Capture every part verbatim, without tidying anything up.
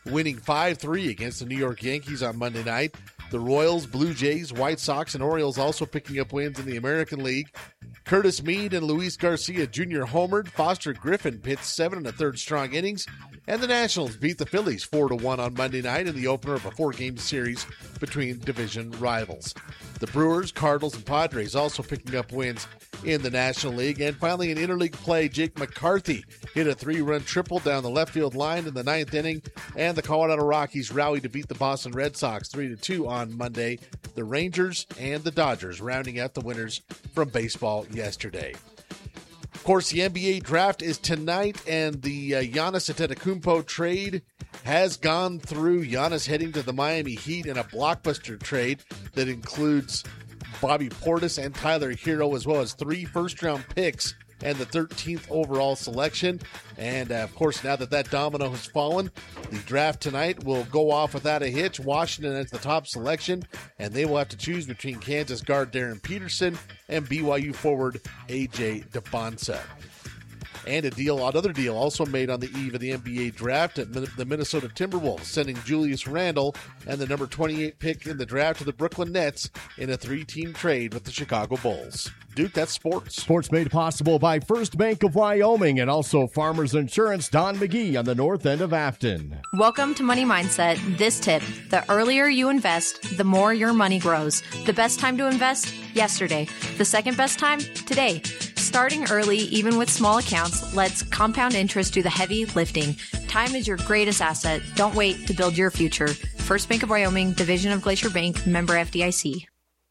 winning five three against the New York Yankees on Monday night. The Royals, Blue Jays, White Sox, and Orioles also picking up wins in the American League. Curtis Mead and Luis Garcia Junior homered. Foster Griffin pitched seven and a third strong innings. And the Nationals beat the Phillies four to one on Monday night in the opener of a four-game series between division rivals. The Brewers, Cardinals, and Padres also picking up wins in the National League. And finally, in interleague play, Jake McCarthy hit a three-run triple down the left field line in the ninth inning, and the Colorado Rockies rallied to beat the Boston Red Sox three to two on Monday. The Rangers and the Dodgers rounding out the winners from baseball yesterday. Of course, the N B A draft is tonight, and the uh, Giannis Antetokounmpo trade has gone through. Giannis heading to the Miami Heat in a blockbuster trade that includes Bobby Portis and Tyler Hero, as well as three first-round picks and the thirteenth overall selection. And, uh, of course, now that that domino has fallen, the draft tonight will go off without a hitch. Washington as the top selection, and they will have to choose between Kansas guard Darren Peterson and B Y U forward A J Debonsa. And a deal, another deal also made on the eve of the N B A draft at the Minnesota Timberwolves, sending Julius Randle and the number twenty-eight pick in the draft to the Brooklyn Nets in a three-team trade with the Chicago Bulls. Duke, that's sports. Sports made possible by First Bank of Wyoming and also Farmers Insurance, Don McGee on the north end of Afton. Welcome to Money Mindset. This tip: the earlier you invest, the more your money grows. The best time to invest? Yesterday. The second best time? Today. Starting early, even with small accounts, lets compound interest do the heavy lifting. Time is your greatest asset. Don't wait to build your future. First Bank of Wyoming, division of Glacier Bank, member F D I C.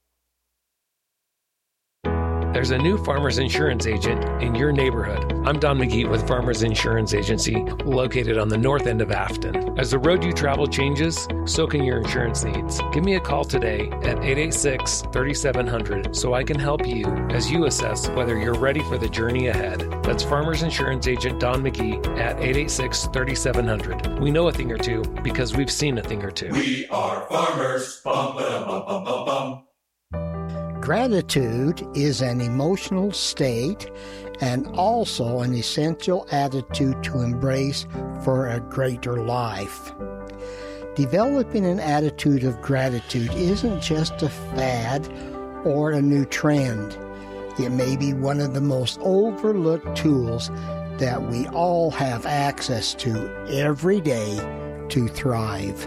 There's a new Farmers Insurance agent in your neighborhood. I'm Don McGee with Farmers Insurance Agency, located on the north end of Afton. As the road you travel changes, so can your insurance needs. Give me a call today at eight eight six, three seven zero zero so I can help you as you assess whether you're ready for the journey ahead. That's Farmers Insurance Agent Don McGee at eight eight six, three seven zero zero. We know a thing or two because we've seen a thing or two. We are farmers. Bum, ba, bum, bum, bum, bum. Gratitude is an emotional state and also an essential attitude to embrace for a greater life. Developing an attitude of gratitude isn't just a fad or a new trend. It may be one of the most overlooked tools that we all have access to every day to thrive.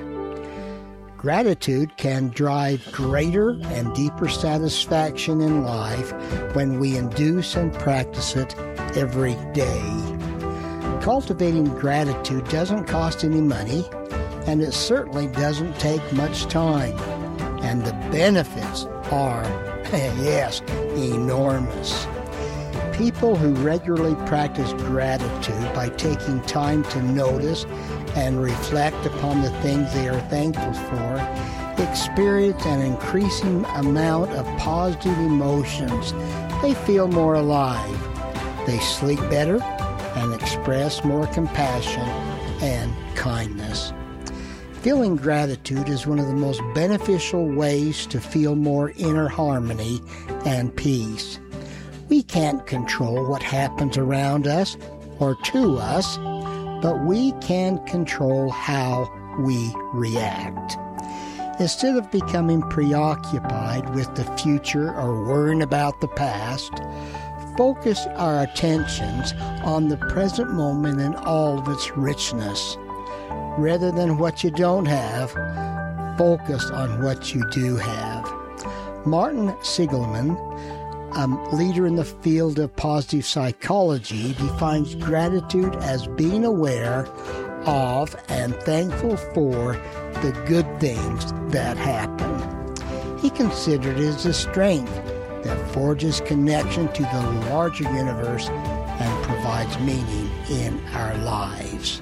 Gratitude can drive greater and deeper satisfaction in life when we induce and practice it every day. Cultivating gratitude doesn't cost any money, and it certainly doesn't take much time. And the benefits are, yes, enormous. People who regularly practice gratitude by taking time to notice and reflect upon the things they are thankful for experience an increasing amount of positive emotions. They feel more alive. They sleep better and express more compassion and kindness. Feeling gratitude is one of the most beneficial ways to feel more inner harmony and peace. We can't control what happens around us or to us, but we can control how we react. Instead of becoming preoccupied with the future or worrying about the past, focus our attentions on the present moment in all of its richness. Rather than what you don't have, focus on what you do have. Martin Seligman, a leader in the field of positive psychology, defines gratitude as being aware of and thankful for the good things that happen. He considered it as a strength that forges connection to the larger universe and provides meaning in our lives.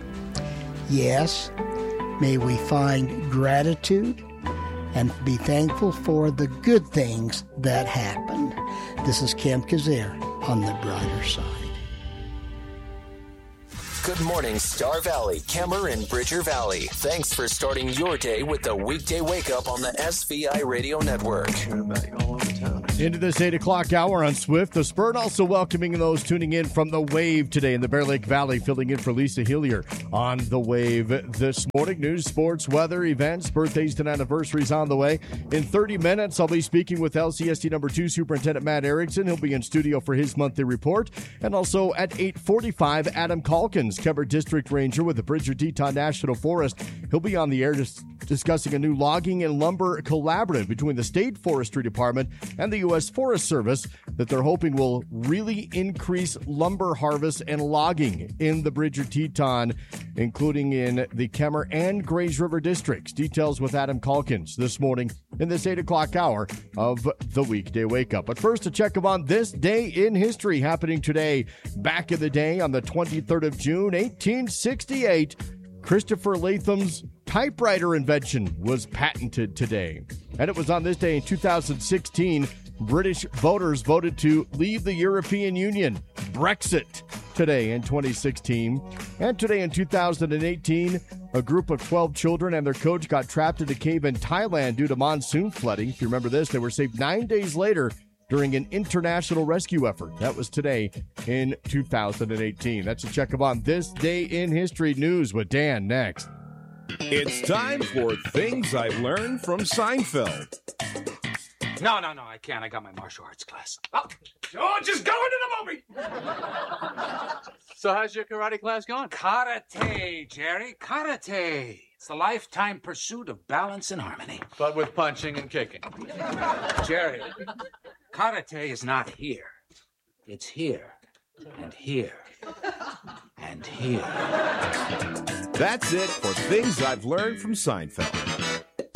Yes, may we find gratitude and be thankful for the good things that happen. This is Kim Kazare on the brighter side. Good morning, Star Valley, Kemmer, and Bridger Valley. Thanks for starting your day with the weekday wake up on the S V I Radio Network. Into this eight o'clock hour on Swift, the Spur, and also welcoming those tuning in from the Wave today in the Bear Lake Valley, filling in for Lisa Hillier on the Wave this morning. News, sports, weather, events, birthdays and anniversaries on the way. In thirty minutes, I'll be speaking with L C S D number two Superintendent Matt Erickson. He'll be in studio for his monthly report. And also at eight forty-five, Adam Calkins, Cover District Ranger with the Bridger Teton National Forest. He'll be on the air dis- discussing a new logging and lumber collaborative between the State Forestry Department and the U S Forest Service that they're hoping will really increase lumber harvest and logging in the Bridger Teton, including in the Kemmer and Grays River districts. Details with Adam Calkins this morning in this eight o'clock hour of the weekday wake up. But first, a check of on this day in history happening today. Back in the day on the twenty-third of June, eighteen sixty-eight, Christopher Latham's typewriter invention was patented today. And it was on this day in two thousand sixteen, British voters voted to leave the European Union, Brexit, today in twenty sixteen. And today in two thousand eighteen, a group of twelve children and their coach got trapped in a cave in Thailand due to monsoon flooding. If you remember this, they were saved nine days later during an international rescue effort. That was today in two thousand eighteen. That's a check of on this day in history. News with Dan next. It's time for Things I've Learned from Seinfeld. No, no, no, I can't. I got my martial arts class. Oh, George is going to the movie! So how's your karate class going? Karate, Jerry, karate. It's the lifetime pursuit of balance and harmony. But with punching and kicking. Jerry, karate is not here. It's here, and here, and here. That's it for Things I've Learned from Seinfeld.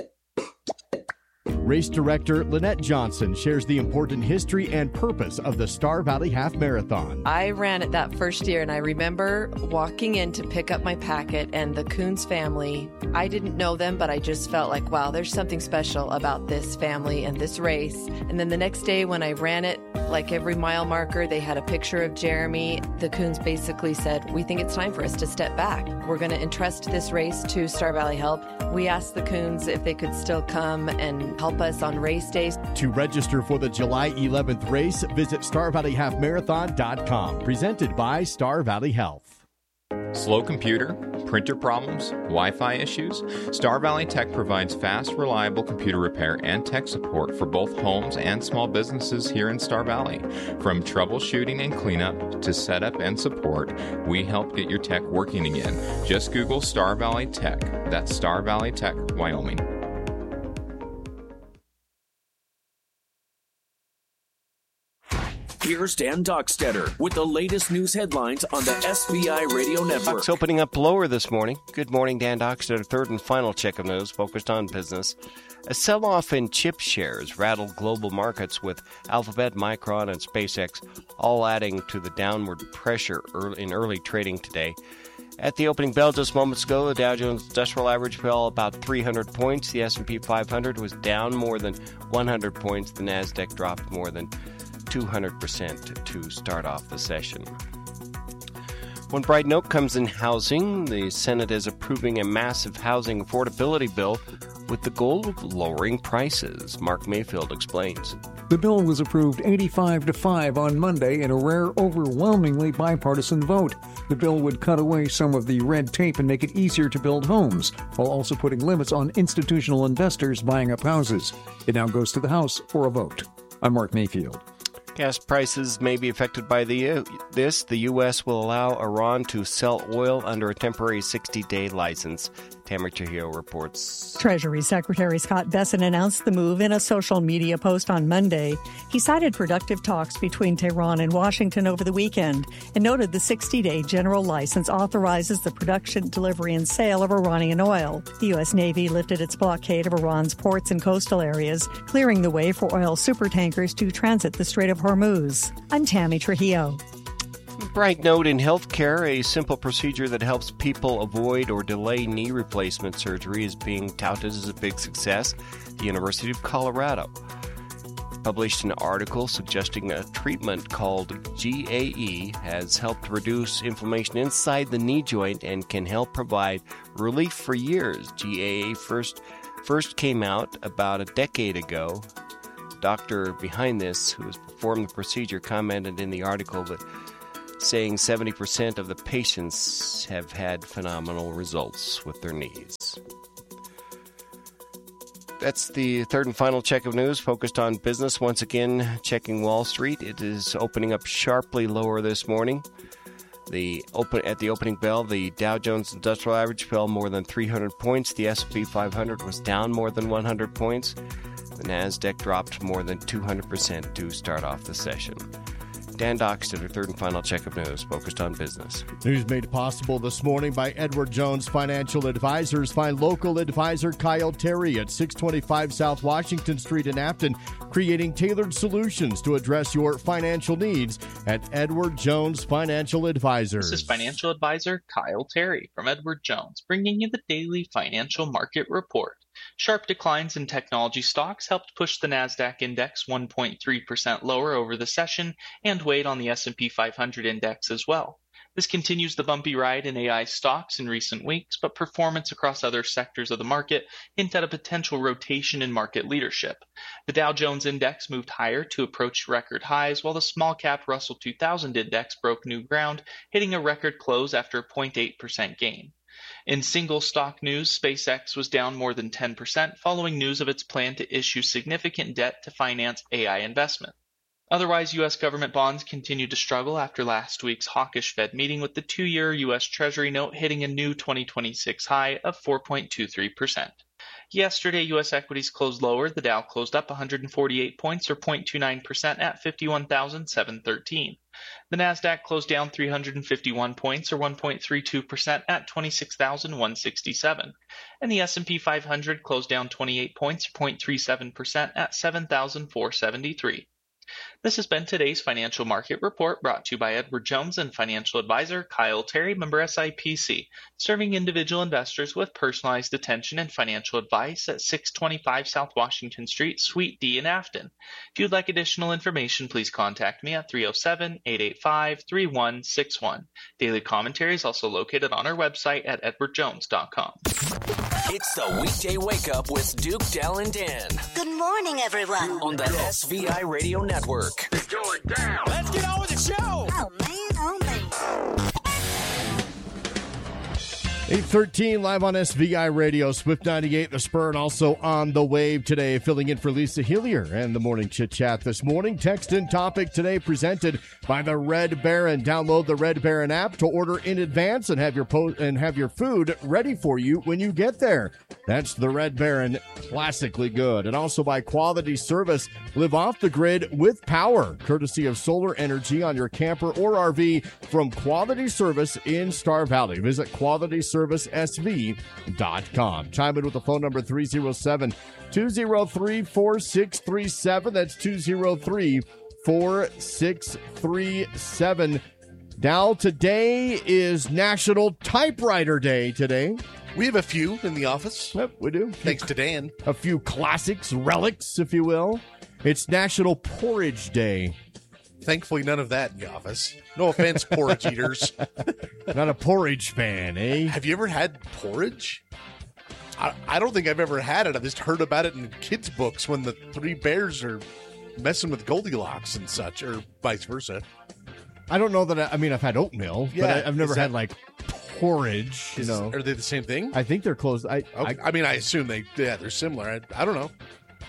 Race director Lynette Johnson shares the important history and purpose of the Star Valley Half Marathon. I ran it that first year, and I remember walking in to pick up my packet, and the Coons family, I didn't know them, but I just felt like, wow, there's something special about this family and this race. And then the next day when I ran it, like every mile marker, they had a picture of Jeremy. The Coons basically said, we think it's time for us to step back. We're going to entrust this race to Star Valley Help. We asked the Coons if they could still come and help us on race days. To register for the July eleventh race, visit star valley half marathon dot com. Presented by Star Valley Health. Slow computer, printer problems, Wi-Fi issues? Star Valley Tech provides fast, reliable computer repair and tech support for both homes and small businesses here in Star Valley. From troubleshooting and cleanup to setup and support, we help get your tech working again. Just Google Star Valley Tech. That's Star Valley Tech, Wyoming. Here's Dan Dockstetter with the latest news headlines on the S V I Radio Network. Stocks opening up lower this morning. Good morning, Dan Dockstetter. Third and final check of news focused on business. A sell-off in chip shares rattled global markets with Alphabet, Micron, and SpaceX all adding to the downward pressure in early trading today. At the opening bell just moments ago, the Dow Jones Industrial Average fell about three hundred points. The S and P five hundred was down more than one hundred points. The Nasdaq dropped more than two hundred percent to start off the session. One bright note comes in housing. The Senate is approving a massive housing affordability bill with the goal of lowering prices. Mark Mayfield explains. The bill was approved eighty-five to five on Monday in a rare, overwhelmingly bipartisan vote. The bill would cut away some of the red tape and make it easier to build homes, while also putting limits on institutional investors buying up houses. It now goes to the House for a vote. I'm Mark Mayfield. Gas prices may be affected by the, this. The U S will allow Iran to sell oil under a temporary sixty-day license. Tamara Chahio reports. Treasury Secretary Scott Bessent announced the move in a social media post on Monday. He cited productive talks between Tehran and Washington over the weekend and noted the sixty-day general license authorizes the production, delivery, and sale of Iranian oil. The U S Navy lifted its blockade of Iran's ports and coastal areas, clearing the way for oil supertankers to transit the Strait of Hormuz. I'm Tammy Trujillo. Bright note in healthcare, a simple procedure that helps people avoid or delay knee replacement surgery is being touted as a big success. The University of Colorado published an article suggesting a treatment called G A E has helped reduce inflammation inside the knee joint and can help provide relief for years. G A E first first came out about a decade ago. doctor behind this, who has performed the procedure, commented in the article that saying seventy percent of the patients have had phenomenal results with their knees. That's the third and final check of news focused on business. Once again, checking Wall Street. It is opening up sharply lower this morning. The open At the opening bell, the Dow Jones Industrial Average fell more than three hundred points. The S and P five hundred was down more than one hundred points. The NASDAQ dropped more than two hundred percent to start off the session. Dan Dockstader, third and final check of news focused on business. News made possible this morning by Edward Jones Financial Advisors. Find local advisor Kyle Terry at six twenty-five South Washington Street in Afton, creating tailored solutions to address your financial needs at Edward Jones Financial Advisors. This is financial advisor Kyle Terry from Edward Jones, bringing you the daily financial market report. Sharp declines in technology stocks helped push the NASDAQ index one point three percent lower over the session and weighed on the S and P five hundred index as well. This continues the bumpy ride in A I stocks in recent weeks, but performance across other sectors of the market hint at a potential rotation in market leadership. The Dow Jones Index moved higher to approach record highs, while the small-cap Russell two thousand Index broke new ground, hitting a record close after a zero point eight percent gain. In single stock news, SpaceX was down more than ten percent following news of its plan to issue significant debt to finance A I investment. Otherwise, U S government bonds continued to struggle after last week's hawkish Fed meeting, with the two-year U S Treasury note hitting a new twenty twenty-six high of four point two three percent. Yesterday, U S equities closed lower. The Dow closed up one hundred forty-eight points, or zero point two nine percent, at fifty-one thousand seven hundred thirteen. The NASDAQ closed down three hundred fifty-one points, or one point three two percent, at twenty-six thousand one hundred sixty-seven. And the S and P five hundred closed down twenty-eight points, or zero point three seven percent, at seven thousand four hundred seventy-three. This has been today's Financial Market Report, brought to you by Edward Jones and financial advisor Kyle Terry, member S I P C, serving individual investors with personalized attention and financial advice at six twenty-five South Washington Street, Suite D in Afton. If you'd like additional information, please contact me at three oh seven, eight eight five, three one six one. Daily commentary is also located on our website at edward jones dot com. It's the weekday wake up with Duke, Dell, and Dan. Good morning, everyone. On the S V I Radio Network. It's going down. Let's get on with the show. Oh, man, oh, man. eight thirteen live on S V I Radio, Swift ninety-eight, The Spur, and also on the Wave today, filling in for Lisa Hillier and the Morning Chit Chat this morning. Text and topic today presented by the Red Baron. Download the Red Baron app to order in advance and have your po- and have your food ready for you when you get there. That's the Red Baron, classically good. And also by Quality Service. Live off the grid with power, courtesy of solar energy on your camper or R V from Quality Service in Star Valley. Visit Quality Service S V dot com. Chime in with the phone number three oh seven, two oh three, four six three seven. That's two oh three, four six three seven. Now, today is National Typewriter Day today. We have a few in the office. Yep, we do. Thanks to Dan. A few classics, relics, if you will. It's National Porridge Day. Thankfully, none of that in the office. No offense, porridge eaters. Not a porridge fan, eh? Have you ever had porridge? I, I don't think I've ever had it. I've just heard about it in kids' books when the three bears are messing with Goldilocks and such, or vice versa. I don't know that I, I mean, I've had oatmeal, Yeah, but I, I've never is that- had, like, porridge, you Is- know. Are they the same thing? I think they're close. I, Okay. I, I, mean, I assume they, yeah, they're similar. I, I don't know.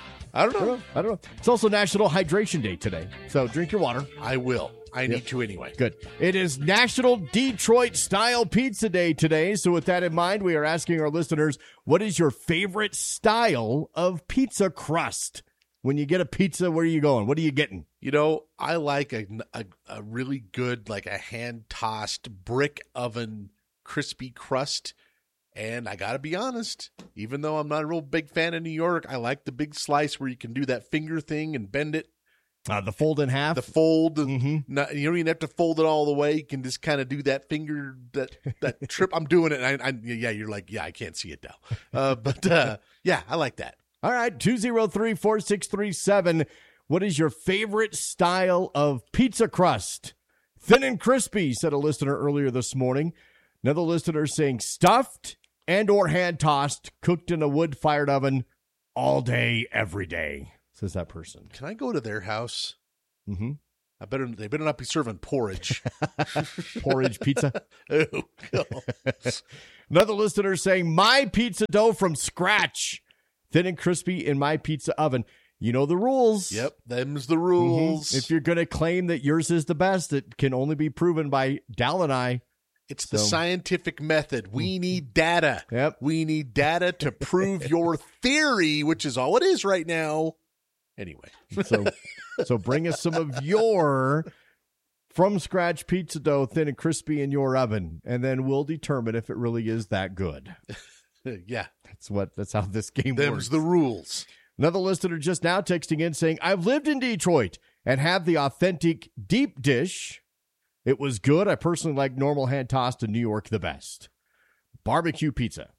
I don't I don't know. know. I don't know. It's also National Hydration Day today, so drink your water. I will. I Yep. need to anyway. Good. It is National Detroit Style Pizza Day today. So with that in mind, we are asking our listeners, what is your favorite style of pizza crust? When you get a pizza, where are you going? What are you getting? You know, I like a, a, a really good, like a hand-tossed brick oven crispy crust. And I got to be honest, even though I'm not a real big fan of New York, I like the big slice where you can do that finger thing and bend it. Uh, the fold in half? The fold. And Mm-hmm. not, you don't even have to fold it all the way. You can just kind of do that finger, that that trip. I'm doing it. And I, I, yeah, you're like, yeah, I can't see it now. Uh, but uh, yeah, I like that. All right, two oh three, four six three seven. What is your favorite style of pizza crust? Thin and crispy, said a listener earlier this morning. Another listener saying stuffed and or hand-tossed, cooked in a wood-fired oven all day, every day. says that person. Can I go to their house? Mm-hmm. I better they better not be serving porridge. Porridge pizza. Oh, no. Another listener saying, my pizza dough from scratch. Thin and crispy in my pizza oven. You know the rules. Yep, them's the rules. Mm-hmm. If you're going to claim that yours is the best, it can only be proven by Dal and I. It's the so. scientific method. We need data. Yep. We need data to prove your theory, which is all it is right now. Anyway. So so bring us some of your from-scratch pizza dough, thin and crispy in your oven, and then we'll determine if it really is that good. Yeah. That's what. That's how this game Them's works. the rules. Another listener just now texting in saying, I've lived in Detroit and have the authentic deep dish. It was good. I personally like normal hand-tossed in New York the best. Barbecue pizza.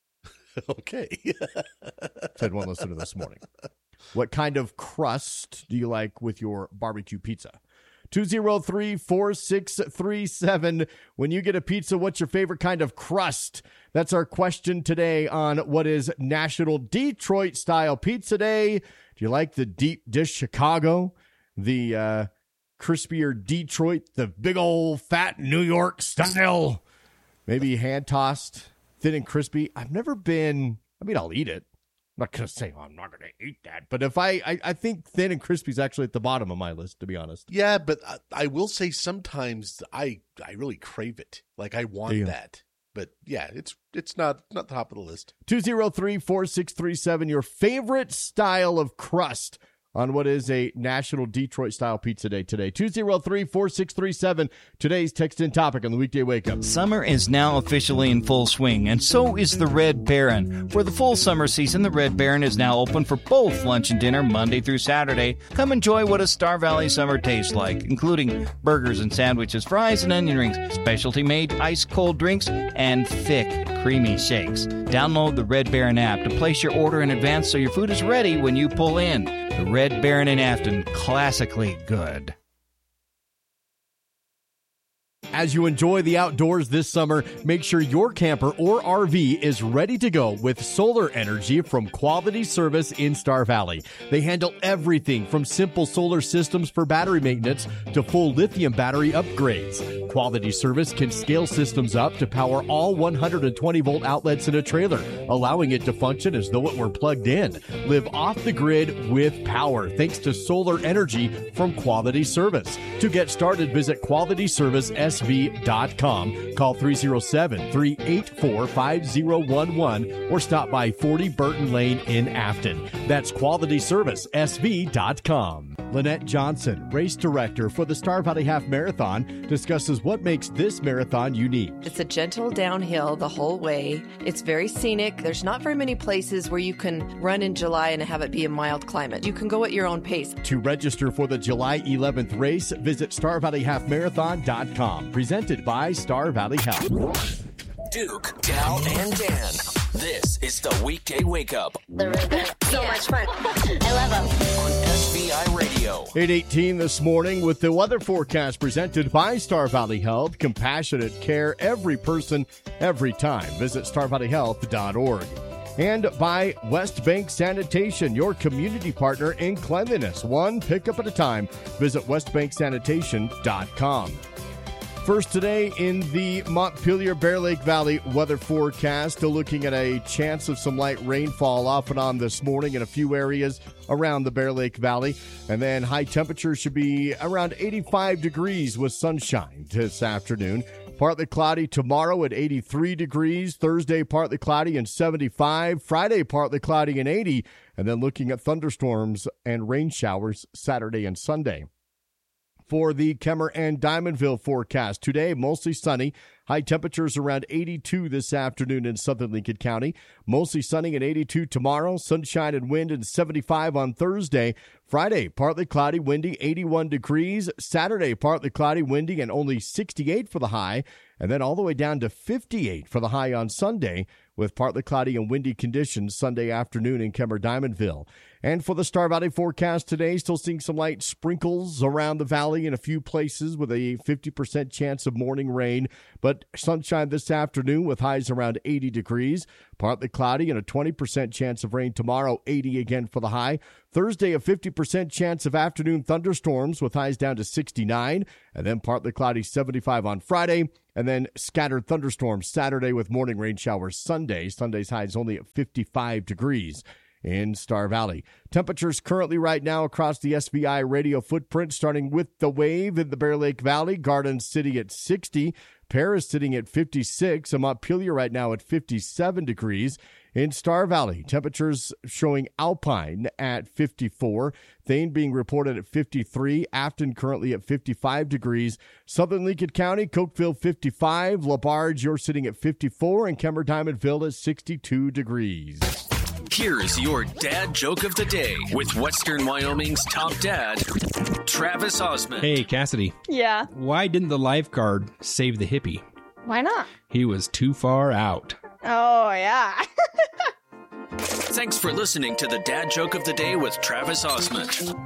Okay. Said one listener this morning. What kind of crust do you like with your barbecue pizza? two oh three, four six three seven. When you get a pizza, what's your favorite kind of crust? That's our question today on what is National Detroit Style Pizza Day. Do you like the deep dish Chicago? The uh, crispier Detroit? The big old fat New York style? Maybe hand-tossed, thin and crispy? I've never been, I mean, I'll eat it. I'm not going to say, oh, I'm not going to eat that. But if I, I, I think thin and crispy is actually at the bottom of my list, to be honest. Yeah, but I, I will say sometimes I I really crave it. Like, I want Yeah. that. But, yeah, it's it's not, not top of the list. two oh three, four six three seven, your favorite style of crust on what is a National Detroit-style Pizza Day today. two oh three, four six three seven, today's text-in topic on the Weekday Wake Up. Summer is now officially in full swing, and so is the Red Baron. For the full summer season, the Red Baron is now open for both lunch and dinner Monday through Saturday. Come enjoy what a Star Valley summer tastes like, including burgers and sandwiches, fries and onion rings, specialty-made ice-cold drinks, and thick, creamy shakes. Download the Red Baron app to place your order in advance so your food is ready when you pull in. The Red Baron in Afton, classically good. As you enjoy the outdoors this summer, make sure your camper or R V is ready to go with solar energy from Quality Service in Star Valley. They handle everything from simple solar systems for battery maintenance to full lithium battery upgrades. Quality Service can scale systems up to power all one hundred twenty volt outlets in a trailer, allowing it to function as though it were plugged in. Live off the grid with power thanks to solar energy from Quality Service. To get started, visit quality service s v dot com. Call three oh seven, three eight four, five oh one one or stop by forty Burton Lane in Afton. That's quality service s v dot com. Lynette Johnson, race director for the Star Valley Half Marathon, discusses what makes this marathon unique. It's a gentle downhill the whole way. It's very scenic. There's not very many places where you can run in July and have it be a mild climate. You can go at your own pace. To register for the July eleventh race, visit star valley half marathon dot com. Presented by Star Valley Health. Duke, Dal, and Dan. This is the Weekday Wake Up. The River. So much fun. I love them. On S V I Radio. eight eighteen this morning with the weather forecast presented by Star Valley Health. Compassionate care, every person, every time. Visit star valley health dot org. And by West Bank Sanitation, your community partner in cleanliness. One pickup at a time. Visit west bank sanitation dot com. First today in the Montpelier Bear Lake Valley weather forecast, still looking at a chance of some light rainfall off and on this morning in a few areas around the Bear Lake Valley. And then high temperatures should be around eighty-five degrees with sunshine this afternoon. Partly cloudy tomorrow at eighty-three degrees. Thursday, partly cloudy and seventy-five. Friday, partly cloudy and eighty. And then looking at thunderstorms and rain showers Saturday and Sunday. For the Kemmer and Diamondville forecast, today mostly sunny. High temperatures around eighty-two this afternoon in southern Lincoln County. Mostly sunny and eighty-two tomorrow. Sunshine and wind and seventy-five on Thursday. Friday, partly cloudy, windy, eighty-one degrees. Saturday, partly cloudy, windy, and only sixty-eight for the high. And then all the way down to fifty-eight for the high on Sunday, with partly cloudy and windy conditions Sunday afternoon in Kemmer Diamondville. And for the Star Valley forecast today, still seeing some light sprinkles around the valley in a few places with a fifty percent chance of morning rain. But sunshine this afternoon with highs around eighty degrees. Partly cloudy and a twenty percent chance of rain tomorrow, eighty again for the high. Thursday, a fifty percent chance of afternoon thunderstorms with highs down to sixty-nine, and then partly cloudy seventy-five on Friday, and then scattered thunderstorms Saturday with morning rain showers Sunday. Sunday's high is only at fifty-five degrees in Star Valley. Temperatures currently right now across the S V I radio footprint, starting with the Wave in the Bear Lake Valley. Garden City at sixty. Paris sitting at fifty-six. And Montpelier right now at fifty-seven degrees. In Star Valley, temperatures showing Alpine at fifty-four. Thane being reported at fifty-three. Afton currently at fifty-five degrees. Southern Lincoln County, Cokeville fifty-five. LaBarge, you're sitting at fifty-four. And Kemmer Diamondville at sixty-two degrees. Here's your dad joke of the day with Western Wyoming's top dad, Travis Osmond. Hey, Cassidy. Yeah. Why didn't the lifeguard save the hippie? Why not? He was too far out. Oh, yeah. Thanks for listening to the dad joke of the day with Travis Osmond.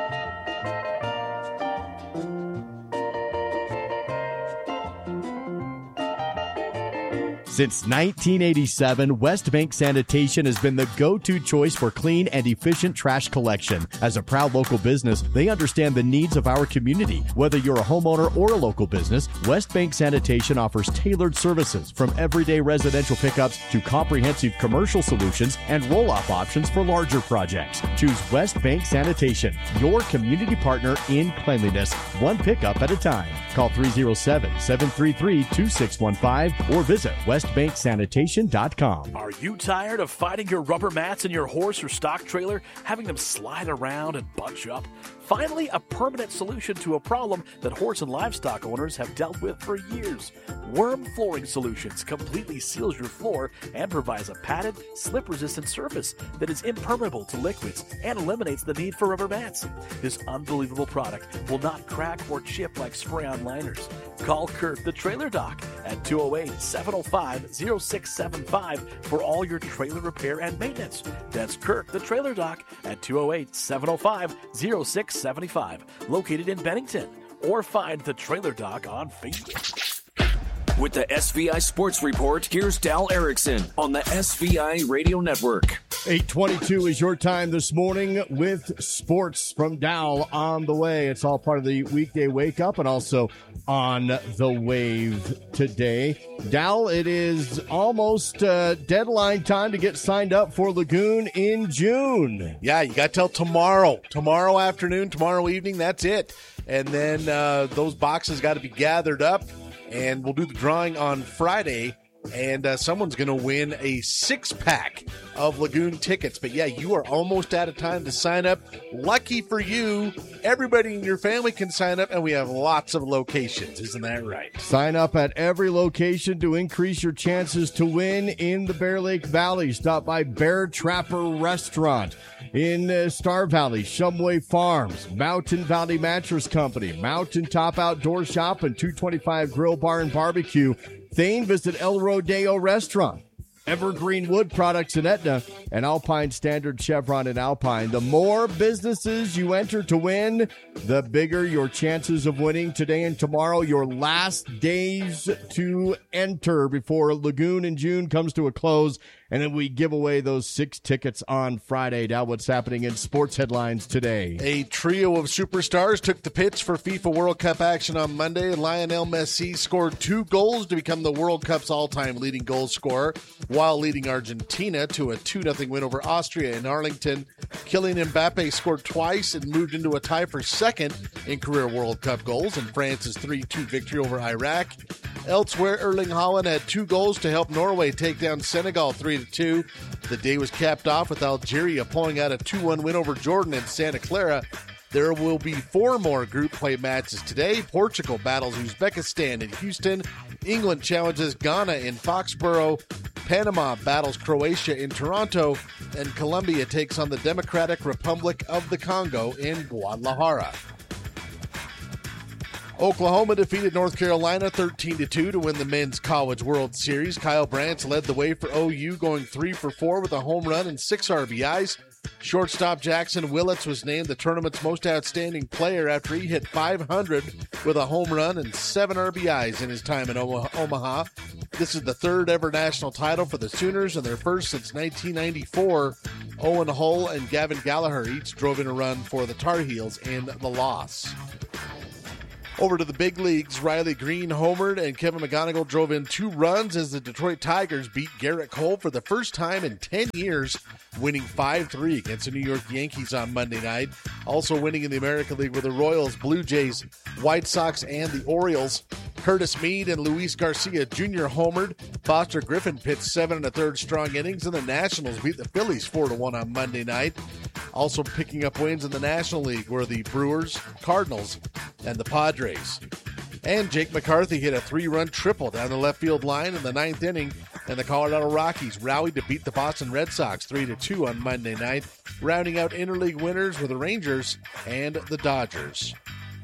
Since nineteen eighty-seven, West Bank Sanitation has been the go-to choice for clean and efficient trash collection. As a proud local business, they understand the needs of our community. Whether you're a homeowner or a local business, West Bank Sanitation offers tailored services from everyday residential pickups to comprehensive commercial solutions and roll-off options for larger projects. Choose West Bank Sanitation, your community partner in cleanliness, one pickup at a time. Call three oh seven, seven three three, two six one five or visit west bank sanitation dot com. Are you tired of fighting your rubber mats in your horse or stock trailer, having them slide around and bunch up? Finally, a permanent solution to a problem that horse and livestock owners have dealt with for years. Worm Flooring Solutions completely seals your floor and provides a padded, slip-resistant surface that is impermeable to liquids and eliminates the need for rubber mats. This unbelievable product will not crack or chip like spray-on liners. Call Kurt the Trailer Doc at two oh eight, seven oh five, oh six seven five for all your trailer repair and maintenance. That's Kurt the Trailer Doc at two oh eight, seven oh five, oh six seven five, located in Bennington, or find the Trailer Doc on Facebook. With the S V I Sports Report, here's Dal Erickson on the S V I Radio Network. eight twenty-two is your time this morning with sports from Dal on the way. It's all part of the weekday wake up and also on the Wave today. Dal, it is almost uh, deadline time to get signed up for Lagoon in June. Yeah, you got till tomorrow. Tomorrow afternoon, tomorrow evening, that's it. And then uh, those boxes got to be gathered up, and we'll do the drawing on Friday. And uh, someone's going to win a six-pack of Lagoon tickets. But, yeah, you are almost out of time to sign up. Lucky for you, everybody in your family can sign up, and we have lots of locations. Isn't that right? Sign up at every location to increase your chances to win in the Bear Lake Valley. Stop by Bear Trapper Restaurant. In uh, Star Valley, Shumway Farms, Mountain Valley Mattress Company, Mountain Top Outdoor Shop, and two twenty-five Grill Bar and Barbecue. Thane, visit El Rodeo Restaurant, Evergreen Wood Products in Etna, and Alpine Standard Chevron in Alpine. The more businesses you enter to win, the bigger your chances of winning. Today and tomorrow, your last days to enter before Lagoon in June comes to a close. And then we give away those six tickets on Friday. Now what's happening in sports headlines today? A trio of superstars took the pitch for FIFA World Cup action on Monday. Lionel Messi scored two goals to become the World Cup's all-time leading goal scorer, while leading Argentina to a two nothing win over Austria in Arlington. Kylian Mbappe scored twice and moved into a tie for second in career World Cup goals in France's three two victory over Iraq. Elsewhere, Erling Haaland had two goals to help Norway take down Senegal three to two. The day was capped off with Algeria pulling out a two one win over Jordan in Santa Clara. There will be four more group play matches today. Portugal battles Uzbekistan in Houston. England challenges Ghana in Foxborough. Panama battles Croatia in Toronto. And Colombia takes on the Democratic Republic of the Congo in Guadalajara. Oklahoma defeated North Carolina thirteen to two to win the Men's College World Series. Kyle Brandt led the way for O U, going three for four with a home run and six R B Is. Shortstop Jackson Willits was named the tournament's most outstanding player after he hit five hundred with a home run and seven R B Is in his time in Omaha. This is the third ever national title for the Sooners and their first since nineteen ninety-four. Owen Hull and Gavin Gallagher each drove in a run for the Tar Heels in the loss. Over to the big leagues, Riley Green homered and Kevin McGonigal drove in two runs as the Detroit Tigers beat Garrett Cole for the first time in ten years, winning five three against the New York Yankees on Monday night. Also winning in the American League were the Royals, Blue Jays, White Sox, and the Orioles. Curtis Mead and Luis Garcia Junior homered. Foster Griffin pitched seven and a third strong innings, and the Nationals beat the Phillies four to one on Monday night. Also picking up wins in the National League were the Brewers, Cardinals, and the Padres. And Jake McCarthy hit a three-run triple down the left field line in the ninth inning, and the Colorado Rockies rallied to beat the Boston Red Sox three to two on Monday night. Rounding out interleague winners were the Rangers and the Dodgers.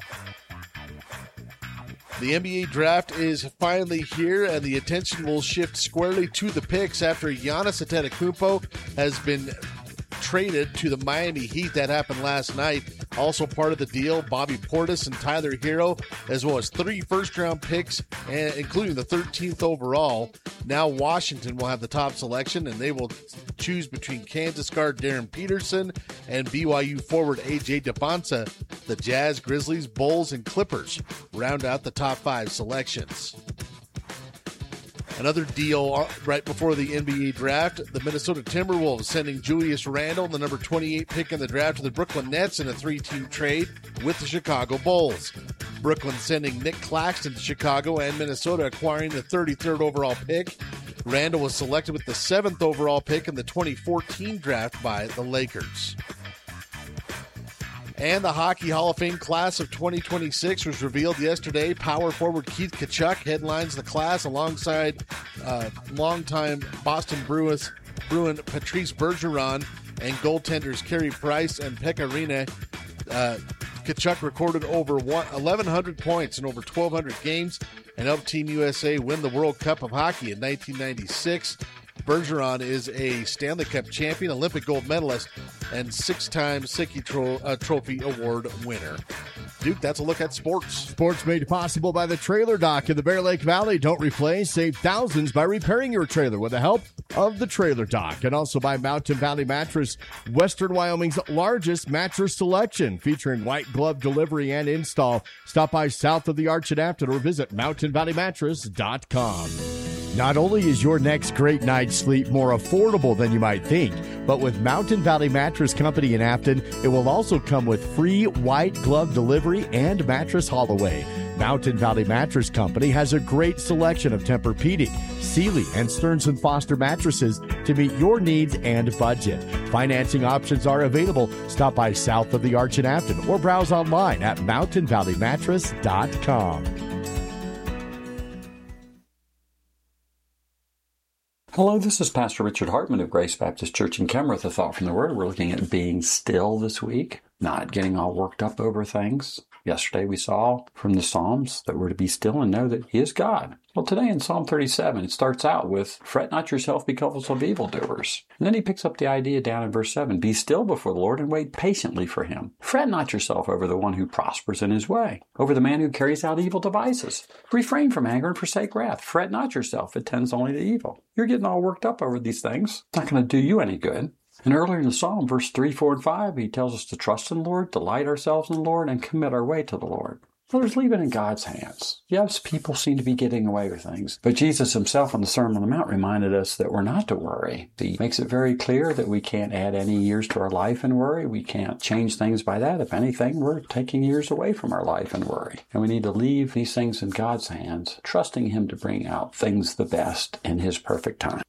The N B A draft is finally here, and the attention will shift squarely to the picks after Giannis Antetokounmpo has been traded to the Miami Heat. That happened last night. Also part of the deal, Bobby Portis and Tyler Hero, as well as three first-round picks, including the thirteenth overall. Now Washington will have the top selection, and they will choose between Kansas guard Darren Peterson and B Y U forward A J Defonsa. The Jazz, Grizzlies, Bulls, and Clippers round out the top five selections. Another deal right before the N B A draft, the Minnesota Timberwolves sending Julius Randle, the number twenty-eight pick in the draft, to the Brooklyn Nets in a three-team trade with the Chicago Bulls. Brooklyn sending Nick Claxton to Chicago, and Minnesota acquiring the thirty-third overall pick. Randle was selected with the seventh overall pick in the twenty fourteen draft by the Lakers. And the Hockey Hall of Fame class of twenty twenty-six was revealed yesterday. Power forward Keith Tkachuk headlines the class alongside uh, longtime Boston Bruins, Bruin Patrice Bergeron and goaltenders Carey Price and Pekka Rinne. Uh, Tkachuk recorded over eleven hundred points in over twelve hundred games and helped Team U S A win the World Cup of Hockey in nineteen ninety-six. Bergeron is a Stanley Cup champion, Olympic gold medalist, and six-time Sicky Tro- uh, Trophy Award winner. Duke, that's a look at sports. Sports made possible by the Trailer Dock in the Bear Lake Valley. Don't replace, save thousands by repairing your trailer with the help of the Trailer Dock. And also by Mountain Valley Mattress, Western Wyoming's largest mattress selection, featuring white glove delivery and install. Stop by south of the Arch in Afton or visit mountain valley mattress dot com. Not only is your next great night's sleep more affordable than you might think, but with Mountain Valley Mattress Company in Afton, it will also come with free white glove delivery and mattress haul away. Mountain Valley Mattress Company has a great selection of Tempur-Pedic, Sealy, and Stearns and Foster mattresses to meet your needs and budget. Financing options are available. Stop by south of the Arch in Afton or browse online at mountain valley mattress dot com. Hello, this is Pastor Richard Hartman of Grace Baptist Church in Kenworth. A thought from the Word. We're looking at being still this week, not getting all worked up over things. Yesterday we saw from the Psalms that we're to be still and know that He is God. Well, today in Psalm thirty-seven, it starts out with, fret not yourself because of evildoers. And then he picks up the idea down in verse seven, be still before the Lord and wait patiently for Him. Fret not yourself over the one who prospers in his way, over the man who carries out evil devices. Refrain from anger and forsake wrath. Fret not yourself, it tends only to evil. You're getting all worked up over these things. It's not going to do you any good. And earlier in the Psalm, verse three, four, and five, he tells us to trust in the Lord, delight ourselves in the Lord, and commit our way to the Lord. Brothers, leave it in God's hands. Yes, people seem to be getting away with things, but Jesus himself on the Sermon on the Mount reminded us that we're not to worry. He makes it very clear that we can't add any years to our life in worry. We can't change things by that. If anything, we're taking years away from our life in worry. And we need to leave these things in God's hands, trusting Him to bring out things the best in His perfect time.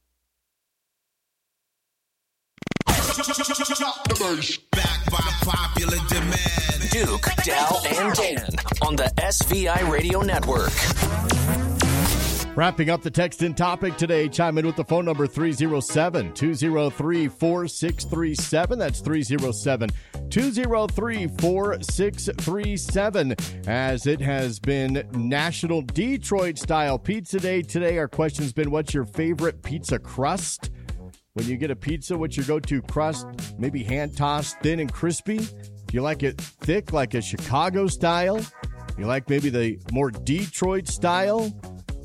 Back by popular demand. Duke, Dal, and Dan on the S V I Radio Network. Wrapping up the text in topic today, chime in with the phone number three oh seven, two oh three, four six three seven. That's three oh seven, two oh three, four six three seven. As it has been National Detroit-style Pizza Day today, our question's been, what's your favorite pizza crust? When you get a pizza, what's your go-to crust? Maybe hand-tossed, thin and crispy. If you like it thick, like a Chicago style. You like maybe the more Detroit style.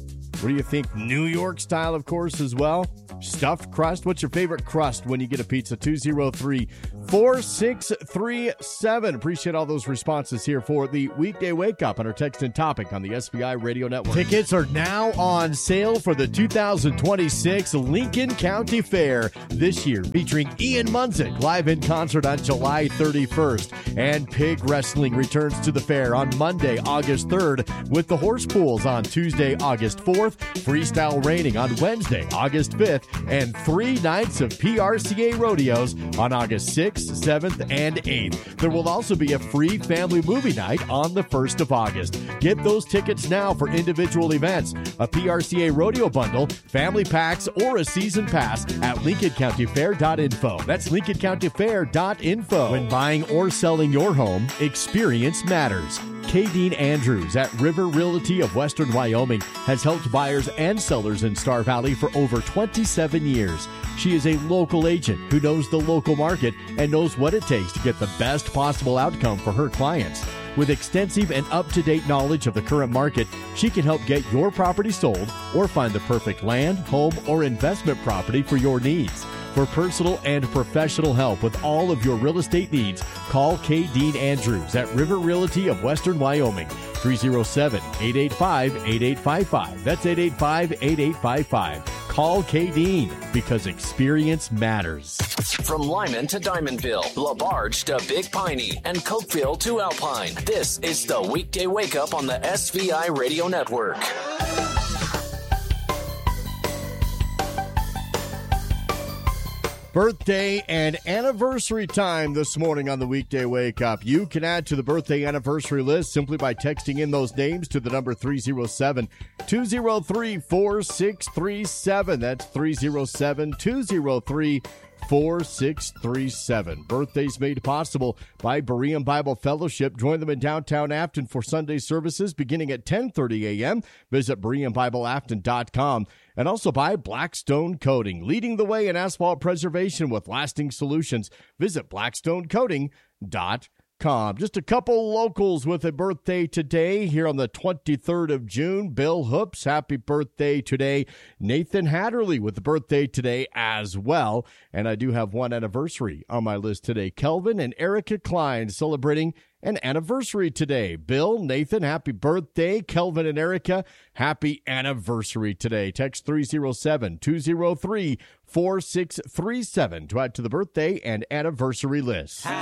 What do you think? New York style, of course, as well. Stuffed crust. What's your favorite crust when you get a pizza? two oh three, four six three seven. Appreciate all those responses here for the weekday wake up on our text and topic on the S V I Radio Network. Tickets are now on sale for the two thousand twenty-six Lincoln County Fair this year, featuring Ian Munzik live in concert on July thirty-first. And Pig Wrestling returns to the fair on Monday, August third, with the horse pools on Tuesday, August fourth, freestyle reining on Wednesday, August fifth, and three nights of P R C A rodeos on August sixth, seventh, and eighth. There will also be a free family movie night on the first of August. Get those tickets now for individual events, a P R C A rodeo bundle, family packs, or a season pass at lincoln county fair dot info. That's lincoln county fair dot info. When buying or selling your home, experience matters. Kadeen Andrews at River Realty of Western Wyoming has helped buyers and sellers in Star Valley for over twenty-seven years. She is a local agent who knows the local market and knows what it takes to get the best possible outcome for her clients. With extensive and up-to-date knowledge of the current market, she can help get your property sold or find the perfect land, home, or investment property for your needs. For personal and professional help with all of your real estate needs, call Kadeen Andrews at River Realty of Western Wyoming, three oh seven, eight eight five, eight eight five five. That's eight eight five, eight eight five five. Call Kadeen because experience matters. From Lyman to Diamondville, LaBarge to Big Piney, and Cokeville to Alpine, this is the Weekday Wake Up on the S V I Radio Network. Birthday and anniversary time this morning on the Weekday Wake Up. You can add to the birthday anniversary list simply by texting in those names to the number three oh seven, two oh three, four six three seven. That's three oh seven, two oh three, four six three seven. Birthdays made possible by Berean Bible Fellowship. Join them in downtown Afton for Sunday services beginning at ten thirty a.m. Visit berean bible afton dot com. And also by Blackstone Coating, leading the way in asphalt preservation with lasting solutions. Visit blackstone coating dot com. Just a couple locals with a birthday today here on the twenty-third of June. Bill Hoops, happy birthday today. Nathan Hatterley with the birthday today as well. And I do have one anniversary on my list today. Kelvin and Erica Klein celebrating an anniversary today. Bill, Nathan, happy birthday. Kelvin and Erica, happy anniversary today. Text three oh seven, two oh three, four six three seven to add to the birthday and anniversary list.